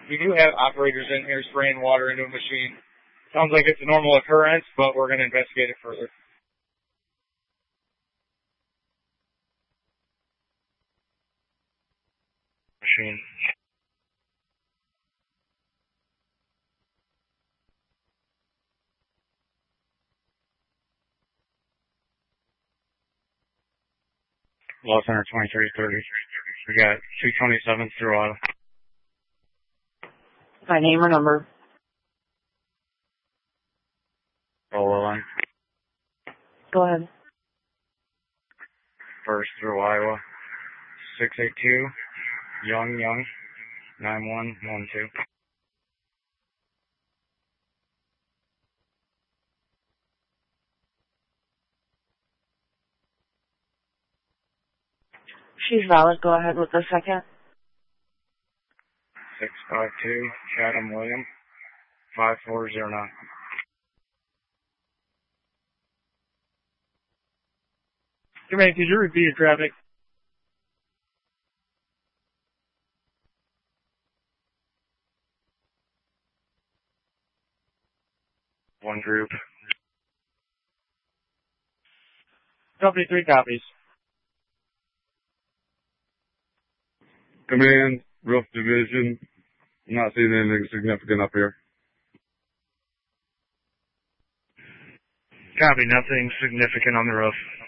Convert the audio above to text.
We do have operators in here spraying water into a machine. Sounds like it's a normal occurrence, but we're going to investigate it further. Machine. Low Center 2330. We got 227 through auto. My name or number? Follow line. Go ahead. First through Iowa. 682. Young. 9112. She's valid. Go ahead with the second. 652. Chatham William. 5409. Jermaine, could you repeat your traffic? One group. Company 3 copies. Command, roof division. I'm not seeing anything significant up here. Copy, nothing significant on the roof.